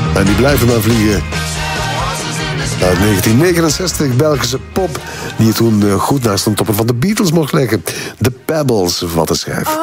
En die blijven maar vliegen. Uit 1969, Belgische pop, die je toen goed naast een topper van de Beatles mocht leggen. The Pebbles, wat een schijf.